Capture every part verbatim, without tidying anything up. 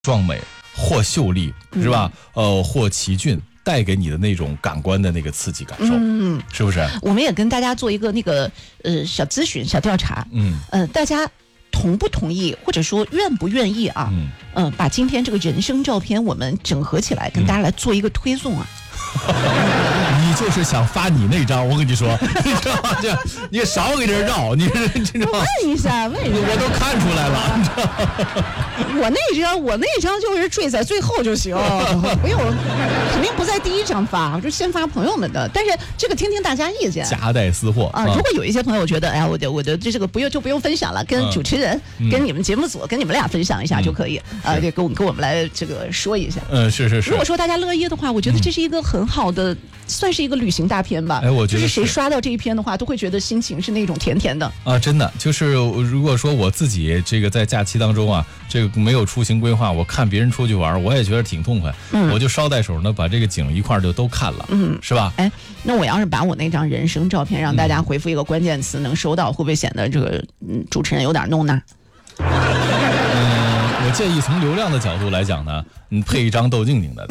壮美或秀丽，是吧？嗯、呃，或奇俊，带给你的那种感官的那个刺激感受，嗯，是不是？ 我们也跟大家做一个那个呃小咨询、小调查，嗯，呃，大家同不同意，或者说愿不愿意啊？嗯，呃，把今天这个人生照片我们整合起来，跟大家来做一个推送啊。 你就是想发你那张，我跟你说，你知道吗？这你少给这绕，你知道吗？ 问一下，问一下， 我都看出来了。你知道吗？ 我那张，我那张就是坠在最后就行，不用，肯定不在第一张发，就先发朋友们的。但是这个听听大家意见， 夹带私货啊。如果有一些朋友觉得，哎呀，我的我的这个不用就不用分享了，跟主持人、嗯、跟你们节目组、跟你们俩分享一下就可以、嗯、啊，这跟我跟我们来这个说一下。 嗯，是是是。 如果说大家乐意的话，我觉得这是一个很好的。嗯，算是一个旅行大片吧。 哎，我觉得就是谁刷到这一篇的话，都会觉得心情是那种甜甜的啊！真的，就是如果说我自己这个在假期当中啊，这个没有出行规划，我看别人出去玩，我也觉得挺痛快。嗯，我就捎带手呢，把这个景一块就都看了。嗯，是吧？ 哎，那我要是把我那张人生照片让大家回复一个关键词，能收到，会不会显得这个嗯主持人有点弄呢？ 嗯，我建议从流量的角度来讲呢，你配一张窦静静的。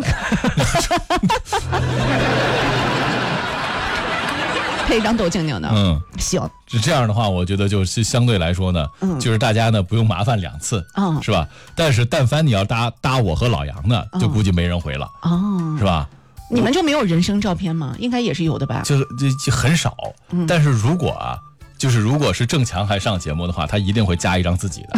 配一张窦静静的，嗯，行。 这样的话，我觉得就是相对来说呢，嗯，就是大家呢不用麻烦两次，嗯，是吧？但是但凡你要搭搭我和老杨呢，就估计没人回了，哦，是吧？ 你们就没有人生照片吗？应该也是有的吧？ 就就很少，嗯，但是如果啊，就是如果是郑强还上节目的话，他一定会加一张自己的。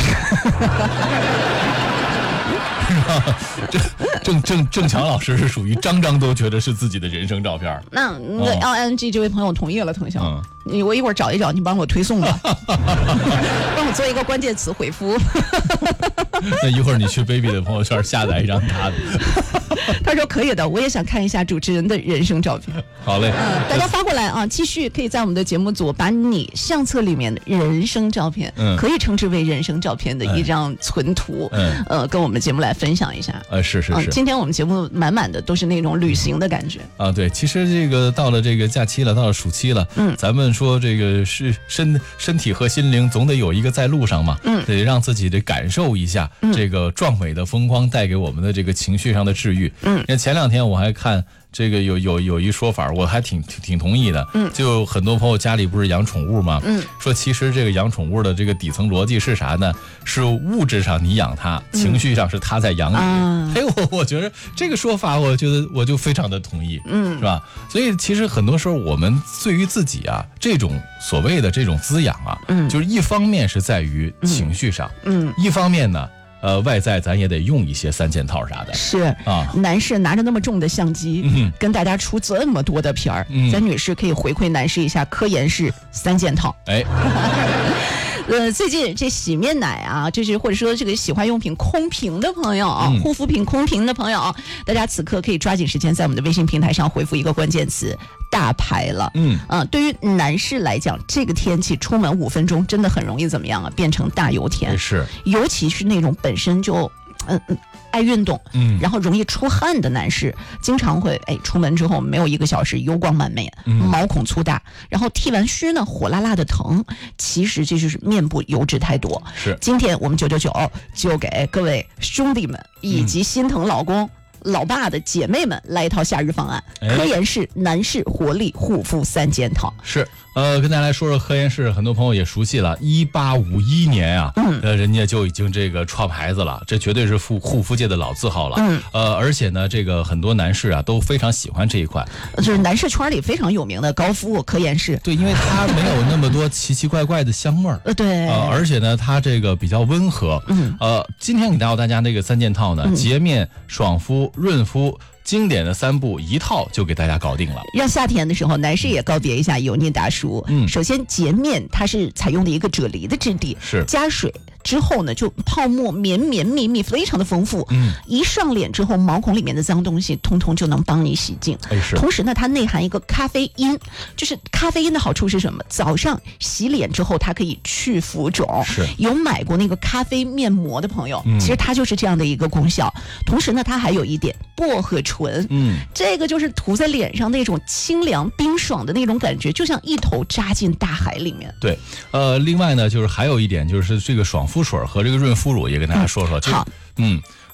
郑郑郑强老师是属于张张都觉得是自己的人生照片。 那那 L N G 这位朋友同意了，腾翔，嗯，你我一会儿找一找，你帮我推送吧，帮我做一个关键词回复。 那一会儿你去 baby 的朋友圈下载一张他的。 他说可以的，我也想看一下主持人的人生照片。 好嘞， 嗯，大家发过来啊，继续可以在我们的节目组把你相册里面的人生照片，嗯，可以称之为人生照片的一张存图，嗯，呃，跟我们节目来分享一下。 呃，是是是、嗯， 今天我们节目满满的都是那种旅行的感觉啊。对，其实这个到了这个假期了，到了暑期了，嗯，咱们说这个是身身体和心灵总得有一个在路上嘛，嗯，得让自己的感受一下、嗯、这个壮美的风光带给我们的这个情绪上的治愈。嗯，那前两天我还看这个有有有一说法，我还挺挺挺同意的。嗯，就很多朋友家里不是养宠物吗？嗯，说其实这个养宠物的这个底层逻辑是啥呢？是物质上你养它，嗯、情绪上是它在养你。嗯、哎，我我觉得这个说法，我觉得我就非常的同意。嗯，是吧？所以其实很多时候我们对于自己啊，这种所谓的这种滋养啊，嗯，就是一方面是在于情绪上，嗯，嗯一方面呢。呃，外在咱也得用一些三件套啥的。 是啊，男士拿着那么重的相机，嗯、跟大家出这么多的片儿，嗯、咱女士可以回馈男士一下科研式三件套。哎。呃，最近这洗面奶啊，就是或者说这个洗化用品空瓶的朋友啊，嗯、护肤品空瓶的朋友，大家此刻可以抓紧时间在我们的微信平台上回复一个关键词“大牌了”。嗯啊、呃，对于男士来讲，这个天气出门五分钟真的很容易怎么样啊？变成大油田。 是， 尤其是那种本身就嗯嗯。爱运动，嗯，然后容易出汗的男士，经常会哎出门之后没有一个小时油光满面，嗯、毛孔粗大，然后剃完须呢火辣辣的疼，其实这就是面部油脂太多。 是， 今天我们九九九就给各位兄弟们以及心疼老公、嗯、老爸的姐妹们来一套夏日方案，哎、科研式男士活力护肤三件套。 是。呃，跟大家来说说科研室，很多朋友也熟悉了。一八五一年啊，嗯，呃，人家就已经这个创牌子了，这绝对是护护肤界的老字号了。嗯，呃，而且呢，这个很多男士啊都非常喜欢这一款， 就是男士圈里非常有名的高夫科研室。 对，因为它没有那么多奇奇怪怪的香味儿。 呃，对。 呃，而且呢，它这个比较温和。嗯。呃，今天给到大家那个三件套呢，嗯、洁面、爽肤、润肤。经典的三步一套就给大家搞定了， 让夏天的时候男士也告别一下油腻大叔。嗯，首先洁面它是采用的一个啫喱的质地， 是加水之后呢，就泡沫绵绵密密，非常的丰富。嗯，一上脸之后，毛孔里面的脏东西通通就能帮你洗净。 哎，是。 同时呢，它内含一个咖啡因，就是咖啡因的好处是什么？早上洗脸之后，它可以去浮肿。 是。 有买过那个咖啡面膜的朋友，嗯、其实它就是这样的一个功效。同时呢，它还有一点薄荷醇，嗯，这个就是涂在脸上那种清凉冰爽的那种感觉，就像一头扎进大海里面。 对，呃，另外呢，就是还有一点就是这个爽肤水和这个润肤乳也跟大家说说。 嗯、好， 嗯。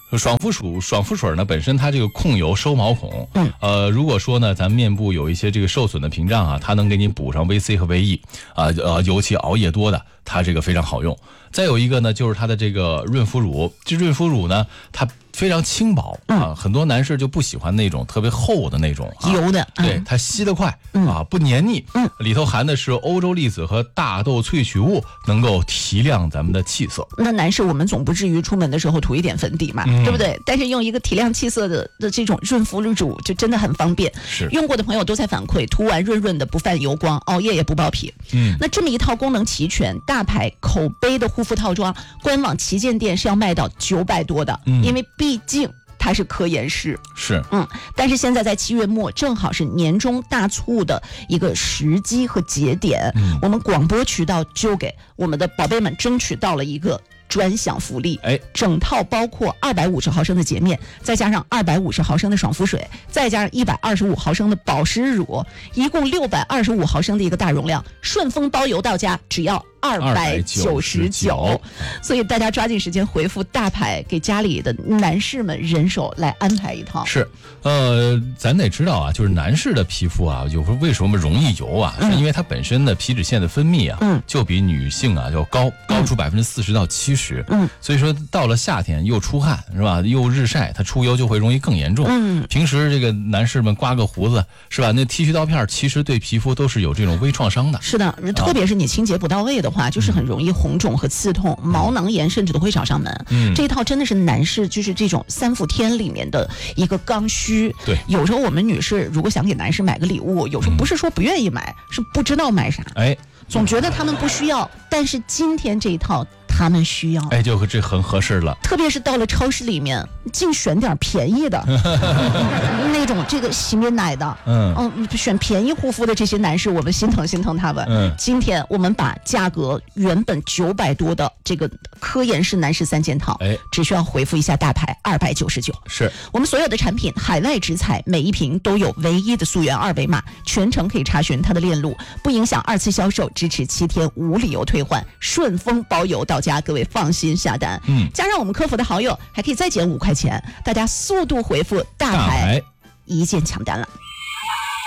爽肤水，爽肤水呢本身它这个控油收毛孔，嗯，呃，如果说呢咱面部有一些这个受损的屏障啊，它能给你补上 V C 和 V E 啊，呃，尤其熬夜多的，它这个非常好用。再有一个呢，就是它的这个润肤乳，这润肤乳呢，它非常轻薄啊，很多男士就不喜欢那种特别厚的那种、啊、 油的， 对，它吸得快、嗯、啊，不黏腻，嗯，里头含的是欧洲粒子和大豆萃取物，能够提亮咱们的气色。 那男士我们总不至于出门的时候涂一点粉底嘛，嗯、对不对？但是用一个提亮气色的的这种润肤乳就真的很方便， 是用过的朋友都在反馈，涂完润润的，不泛油光，熬夜也不爆皮。嗯，那这么一套功能齐全、大牌口碑的护肤套装，官网旗舰店是要卖到九百多的，嗯、因为毕竟它是科颜氏， 是嗯，但是现在在七月末正好是年终大促的一个时机和节点，嗯、我们广播渠道就给我们的宝贝们争取到了一个专享福利，哎，整套包括二百五十毫升的洁面，再加上二百五十毫升的爽肤水，再加上一百二十五毫升的保湿乳，一共六百二十五毫升的一个大容量，顺丰包邮到家，只要二百九十九。所以大家抓紧时间回复大牌，给家里的男士们人手来安排一套。 是，呃，咱得知道啊，就是男士的皮肤啊，有时候为什么容易油啊？嗯、是因为它本身的皮脂腺的分泌啊，嗯，就比女性啊要高，高出百分之四十到七十。嗯，所以说到了夏天又出汗是吧？又日晒，它出油就会容易更严重。嗯，平时这个男士们刮个胡子是吧？那剃须刀片其实对皮肤都是有这种微创伤的。 是的，特别是你清洁不到位的话，就是很容易红肿和刺痛，嗯、毛囊炎甚至都会找上门。嗯，这一套真的是男士就是这种三伏天里面的一个刚需。 对， 有时候我们女士如果想给男士买个礼物，有时候不是说不愿意买，嗯、是不知道买啥。哎，总觉得他们不需要，但是今天这一套他们需要， 哎，就这很合适了。 特别是到了超市里面，净选点便宜的，那种这个洗面奶的，嗯嗯，选便宜护肤的这些男士，我们心疼心疼他们。嗯，今天我们把价格原本九百多的这个科颜氏男士三件套，哎，只需要回复一下大牌二百九十九。 是我们所有的产品海外直采，每一瓶都有唯一的溯源二维码，全程可以查询它的链路，不影响二次销售，支持七天无理由退换，顺丰包邮到家，各位放心下单。嗯，加上我们客服的好友，还可以再减五块钱，大家速度回复大牌，一键抢单了。